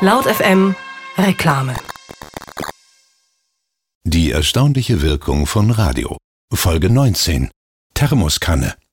Laut FM Reklame. Die erstaunliche Wirkung von Radio. Folge 19. Thermoskanne.